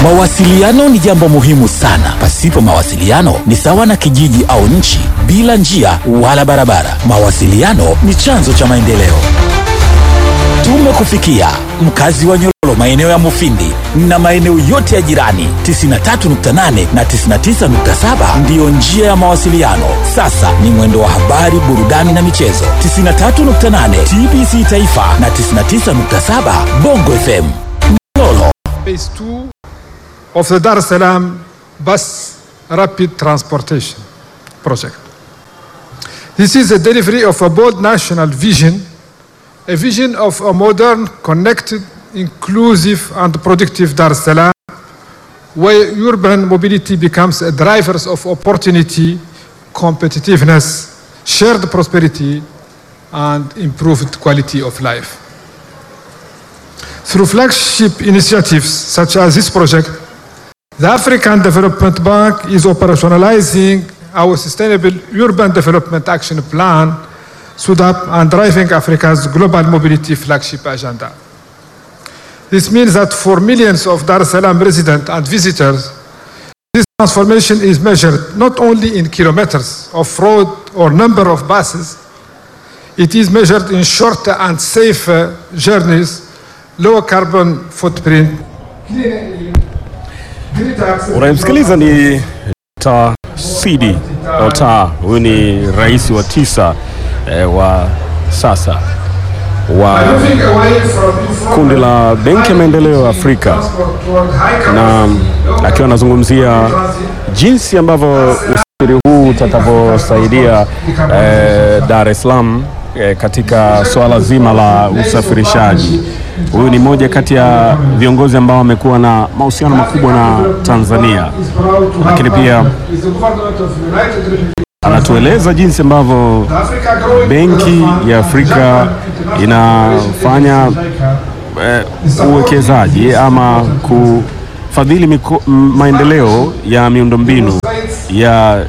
Mawasiliano ni jambo muhimu sana. Pasipo mawasiliano ni sawa na kijiji au nchi bila njia wala barabara. Mawasiliano ni chanzo cha maendeleo. Tumekufikia mkazi wa Nyololo, maeneo ya Mufindi na maeneo yote ya jirani. 93.8 na 99.7 ndiyo njia ya mawasiliano. Sasa ni mwendo wa habari, burudani na michezo. 93.8 TBC Taifa na 99.7 Bongo FM Nyololo. Phase 2 of the Dar es Salaam Bus Rapid Transportation Project. This is a delivery of a bold national vision, a vision of a modern, connected, inclusive and productive Dar es Salaam, where urban mobility becomes a driver of opportunity, competitiveness, shared prosperity and improved quality of life. Through flagship initiatives such as this project, the African Development Bank is operationalizing our Sustainable Urban Development Action Plan, SUDAP, and driving Africa's global mobility flagship agenda. This means that for millions of Dar es Salaam residents and visitors, this transformation is measured not only in kilometers of road or number of buses, it is measured in shorter and safer journeys, lower carbon footprint. Unamsikiliza ni Sidi Ota, huyu ni rais wa 9 wa sasa wa kundi la Benki ya Maendeleo Afrika, na akiwa anazungumzia jinsi ambavyo usafiri huu utakavyosaidia Dar es Salaam katika swala zima la usafirishaji. Huyu ni moja kati ya viongozi ambao wamekuwa na mahusiano makubwa na Tanzania, lakini pia anatueleza jinsi ambavyo Benki ya Afrika inafanya uwekezaji ama kufadhili maendeleo ya miundombinu ya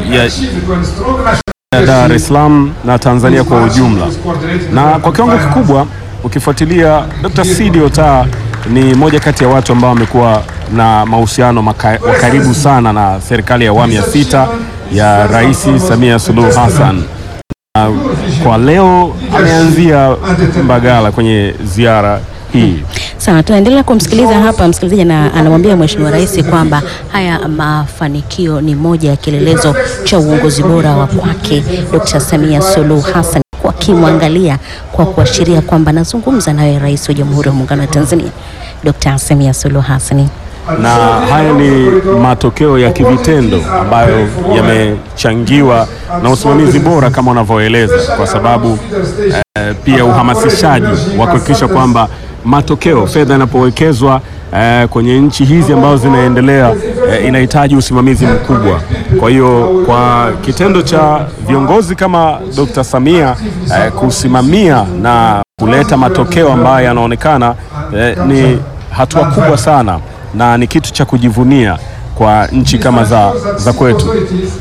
Dar es Salaam na Tanzania kwa ujumla. Na kwa kiwango kikubwa ukifuatilia, Dr. Sidi Ota ni moja kati ya watu ambao wamekuwa na mahusiano wa karibu sana na serikali ya awamu ya 6 ya Rais Samia Suluhu Hassan. Kwa leo ameanzia Mbagala kwenye ziara hii. Sawa, tunaendelea kumsikiliza hapa msikilizaji, na anamwambia Mheshimiwa Rais kwamba haya mafanikio ni moja ya kielelezo cha uongozi bora wa kwake Dr. Samia Suluhu Hassan, kwa kimwangalia kwa kuashiria kwamba nazungumza naye Rais wa Jamhuri ya Muungano wa Tanzania Dr. Samia Suluhu Hassan. Na haya ni matokeo ya kivitendo ambayo yamechangiwa na usimamizi bora kama unavyoeleza, kwa sababu pia uhamasishaji wa kuhakikisha kwamba matokeo, fedha inapowekezwa kwenye nchi hizi ambazo zinaendelea inahitaji usimamizi mkubwa. Kwa hiyo kwa kitendo cha viongozi kama Dr. Samia kusimamia na kuleta matokeo ambayo yanaonekana ni hatua kubwa sana na ni kitu cha kujivunia kwa nchi kama za kwetu.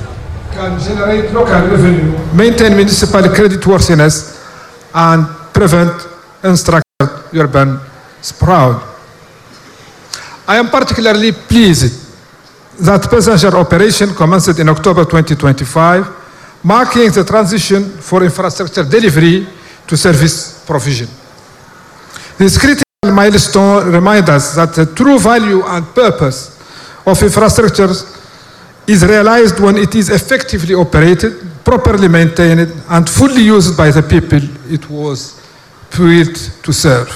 Maintain municipal creditworthiness and prevent unstructured urban sprawl. I am particularly pleased that passenger operation commenced in October 2025, marking the transition for infrastructure delivery to service provision. This critical milestone reminds us that the true value and purpose of infrastructure is realized when it is effectively operated, properly maintained, and fully used by the people it was built to serve.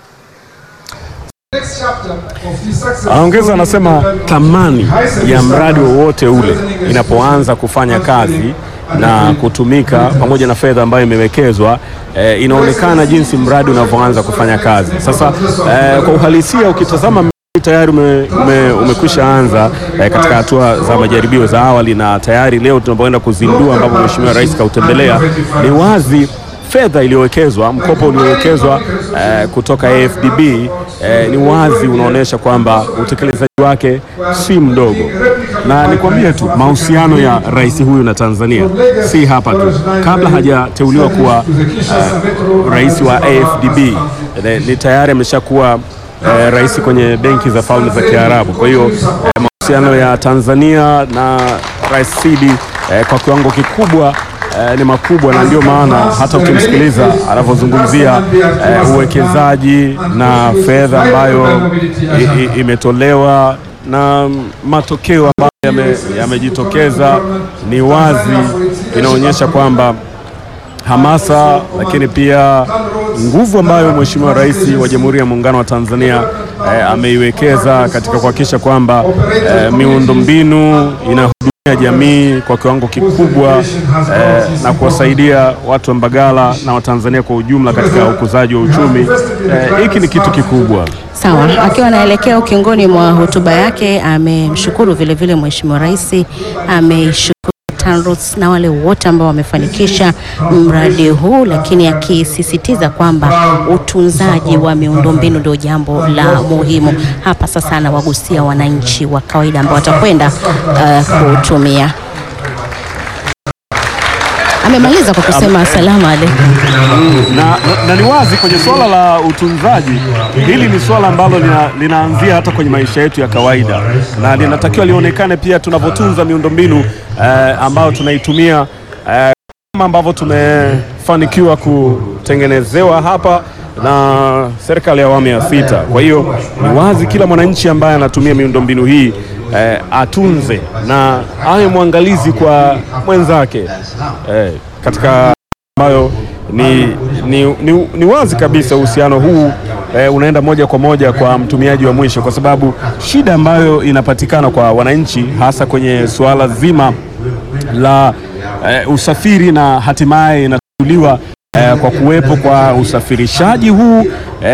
Anaongeza, anasema thamani ya mradi wowote ule inapoanza kufanya kazi na kutumika pamoja na fedha ambayo imewekezwa, inaonekana jinsi mradi unavyoanza kufanya kazi. Sasa kwa uhalisia ukitazama tayari umekwisha anza katika hatua za majaribio za awali, na tayari leo tunapoenda kuzindua ambapo Mheshimiwa Rais kautembelea, ni wazi fedha iliyowekezwa, mkopo uliowekezwa kutoka AFDB ni wazi unaonesha kwamba utekelezaji wake si mdogo. Na nikwambie tu mahusiano ya rais huyu na Tanzania si hapa tu. Kabla hajateuliwa kuwa rais wa AFDB ni tayari ameshakuwa rais kwenye benki za Falme za Kiarabu. Kwa hiyo mahusiano ya Tanzania na Rais Sidi kwa kiwango kikubwa ni makubwa, na ndio maana hata ukimsikiliza anavyozungumzia uwekezaji na fedha ambayo imetolewa na matokeo ambayo yamejitokeza, ni wazi inaonyesha kwamba hamasa, lakini pia nguvu ambayo Mheshimiwa Rais wa Jamhuri ya Muungano wa Tanzania ameiwekeza katika kuhakikisha kwamba miundombinu inahudumia jamii kwa kiwango kikubwa na kuwasaidia watu wa Mbagala na Watanzania kwa ujumla katika ukuzaji wa uchumi. Hiki ni kitu kikubwa. Sawa, akiwa anaelekea ukingoni mwa hotuba yake amemshukuru vile vile Mheshimiwa Rais, ameshukuru TANROADS na wale wote ambao wamefanikisha mradi huu, lakini akisisitiza kwamba utunzaji wa miundombinu ndio jambo la muhimu hapa. Sasa anawagusia wananchi wa kawaida ambao watakwenda kutumia. Amemaliza kwa kusema asalamu alaykum. Na ni wazi kwenye swala la utunzaji, hili ni swala ambalo linaanzia hata kwenye maisha yetu ya kawaida, na linatakiwa lionekane pia tunavyotunza miundombinu ambayo tunaitumia, kama ambavyo tumefanikiwa kutengenezewa hapa na serikali ya awamu ya 6. Kwa hiyo ni wazi kila mwananchi ambaye anatumia miundombinu hii atunze na awe mwangalizi kwa mwenzake katika ambayo ni wazi kabisa uhusiano huu unaenda moja kwa moja kwa mtumiaji wa mwisho, kwa sababu shida ambayo inapatikana kwa wananchi hasa kwenye suala zima la usafiri na hatimaye inatuliwa kwa kuwepo kwa usafirishaji huu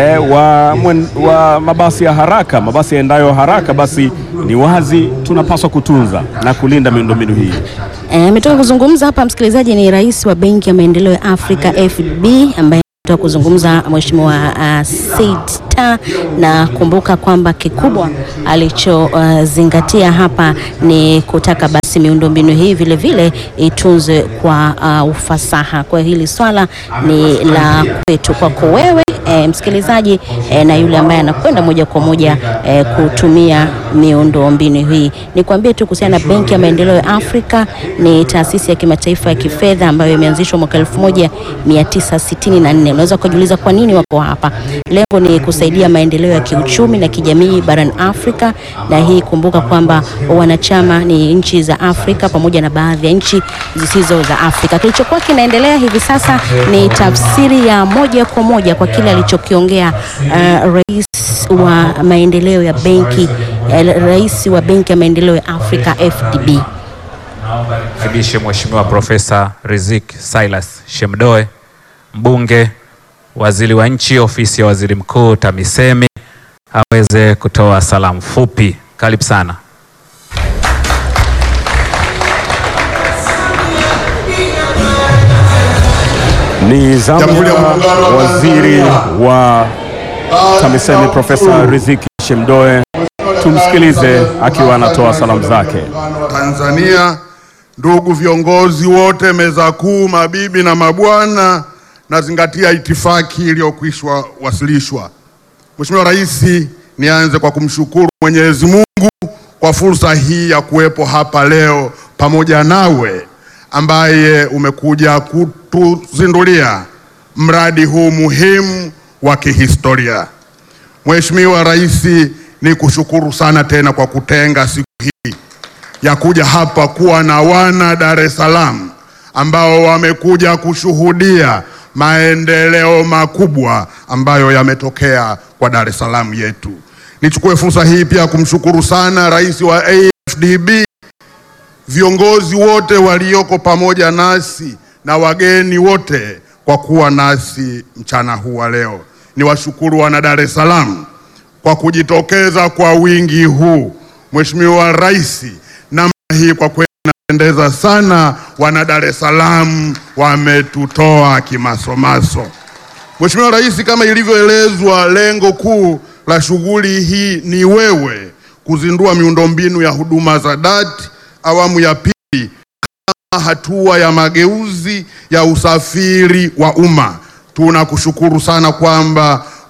wa mabasi ya haraka, mabasi yaendayo haraka, basi ni wazi tunapaswa kutunza na kulinda miundombinu hii. Ametoka kuzungumza hapa, msikilizaji, ni rais wa Benki ya Maendeleo ya Afrika FDB ambaye ametoka kuzungumza Mheshimiwa Said Taa, na kumbuka kwamba kikubwa alichozingatia hapa ni kutaka basi miundombinu hii vile vile itunze kwa ufasaha. Kwa hili swala ni la kwetu, kwako wewe msikilizaji na yule ambaye anakwenda moja kwa moja kutumia miundombinu hii. Nikwambie tu kuhusiana na Benki ya Maendeleo ya Afrika, ni taasisi ya kimataifa ya kifedha ambayo imeanzishwa mwaka 1964. Unaweza kujiuliza kwa nini wako hapa. Lengo ni kusaidia maendeleo ya kiuchumi na kijamii barani Afrika, na hii kumbuka kwamba wanachama ni nchi za Afrika pamoja na baadhi ya nchi zisizo za Afrika. Kilichokuwa kinaendelea hivi sasa ni tafsiri ya moja kwa moja kwa kile alichokiongea rais wa maendeleo ya benki, rais wa Benki ya Maendeleo ya Afrika FDB. Karibishe Mheshimiwa Profesa Riziki Silas Shemdoe, mbunge, waziri wa nchi, ofisi ya waziri mkuu TAMISEMI, aweze kutoa salamu fupi. Karibu sana. Ni zamu ya waziri wa TAMISEMI Profesa Riziki Shemdoe. Tumsikilize akiwa anatoa salamu zake. Tanzania, ndugu viongozi wote, meza kuu, mabibi na mabwana, nazingatia itifaki iliyokwisha wasilishwa. Mheshimiwa Rais, nianze kwa kumshukuru Mwenyezi Mungu kwa fursa hii ya kuwepo hapa leo pamoja nawe, ambaye umekuja kutuzindulia mradi huu muhimu wa kihistoria. Mheshimiwa Rais, ni kushukuru sana tena kwa kutenga siku hii ya kuja hapa kuwa na wana Dar es Salaam ambao wamekuja kushuhudia maendeleo makubwa ambayo yametokea kwa Dar es Salaam yetu. Nichukue fursa hii pia kumshukuru sana rais wa AFDB, viongozi wote walioko pamoja nasi na wageni wote kwa kuwa nasi mchana huu wa leo. Niwashukuru wana Dar es Salaam kwa kujitokeza kwa wingi huu. Mheshimiwa Rais, namna hii kwa kweli inapendeza sana. Wana Dar es Salaam wametutoa kimasomaso. Mheshimiwa Rais, kama ilivyoelezwa, lengo kuu la shughuli hii ni wewe kuzindua miundombinu ya huduma za DART awamu ya pili kama hatua ya mageuzi ya usafiri wa umma. Tunakushukuru sana kwamba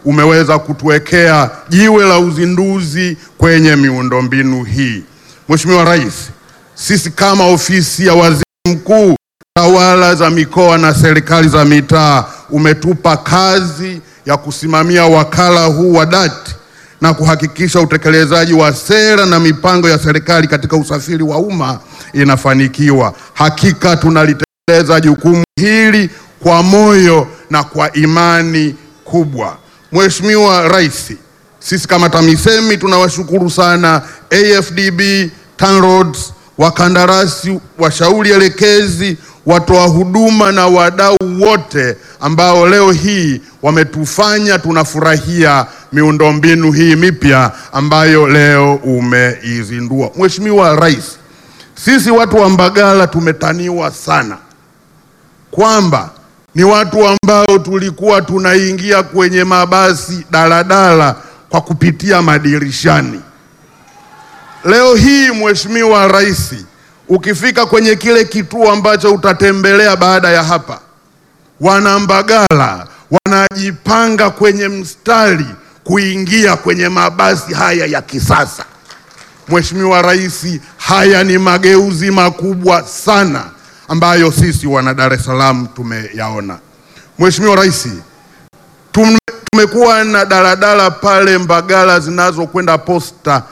umeweza kutuwekea jiwe la uzinduzi kwenye miundombinu hii. Mheshimiwa Rais, sisi kama ofisi ya Waziri Mkuu, tawala za mikoa na serikali za mitaa, umetupa kazi ya kusimamia wakala huu wa DART na kuhakikisha utekelezaji wa sera na mipango ya serikali katika usafiri wa umma inafanikiwa. Hakika tunalitekeleza jukumu hili kwa moyo na kwa imani kubwa. Mheshimiwa Rais, sisi kama TAMISEMI tunawashukuru sana AFDB, TANROADS, wakandarasi, washauri elekezi, watoa huduma na wadau wote ambao leo hii wametufanya tunafurahia miundombinu hii mipya ambayo leo umeizindua. Mheshimiwa Rais, sisi watu wa Mbagala tumetaniwa sana kwamba ni watu ambao tulikuwa tunaingia kwenye mabasi daladala kwa kupitia madirishani. Leo hii Mheshimiwa Rais, ukifika kwenye kile kituo ambacho utatembelea baada ya hapa, wana Mbagala wanajipanga kwenye mstari kuingia kwenye mabasi haya ya kisasa. Mheshimiwa Rais, haya ni mageuzi makubwa sana ambayo sisi wana Dar es Salaam tumeyaona. Mheshimiwa Rais, tumekuwa na daladala pale Mbagala zinazokwenda Posta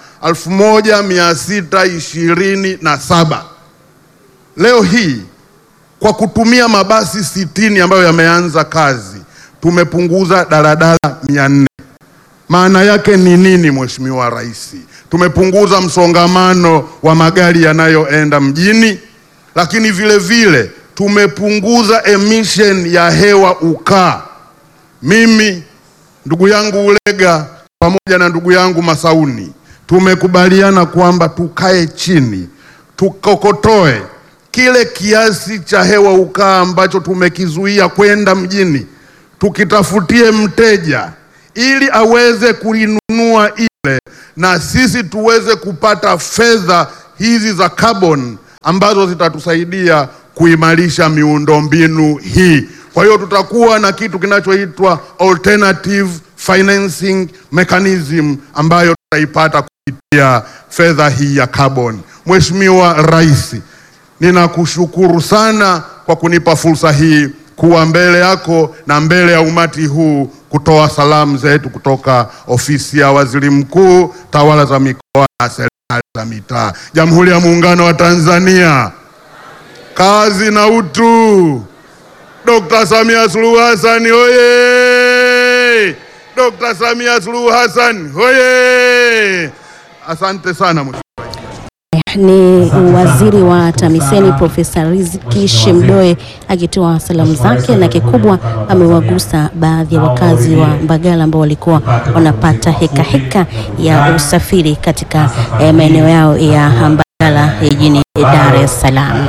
1627. Leo hii kwa kutumia mabasi 60 ambayo yameanza kazi, tumepunguza daladala 400. Maana yake ni nini Mheshimiwa Rais? Tumepunguza msongamano wa magari yanayoenda mjini, lakini vile vile tumepunguza emission ya hewa ukaa. Mimi, ndugu yangu Ulega pamoja na ndugu yangu Masauni tumekubaliana kwamba tukae chini, tukokotoe kile kiasi cha hewa ukaa ambacho tumekizuia kwenda mjini, tukitafutie mteja ili aweze kuinunua ile, na sisi tuweze kupata fedha hizi za carbon ambazo zitatusaidia kuimarisha miundombinu hii. Kwa hiyo tutakuwa na kitu kinachoitwa alternative financing mechanism ambayo tutaipata kupitia fedha hii ya carbon. Mheshimiwa Rais, ninakushukuru sana kwa kunipa fursa hii kuwa mbele yako na mbele ya umati huu kutoa salamu zetu kutoka ofisi ya Waziri Mkuu, tawala za mikoa na serikali za mitaa. Jamhuri ya Muungano wa Tanzania. Kazi na utu. Dr. Samia Suluhu Hassan hoye! Dr. Samia Suluhu Hassan hoye! Asante sana mheshimiwa. Ni waziri wa TAMISEMI Profesa Riziki Shemdoe akitoa salamu zake, na kikubwa amewagusa baadhi ya wakazi wa Mbagala ambao walikuwa wanapata heka ya usafiri katika maeneo yao ya Mbagala jijini Dar es Salaam.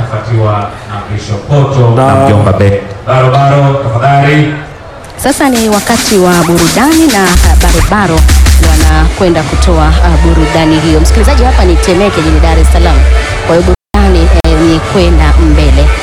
Sasa ni wakati wa burudani na barobaro wanakwenda kutoa burudani hiyo. Msikilizaji, hapa ni Temeke jijini Dar es Salaam. Kwa hiyo burudani ni kwenda mbele.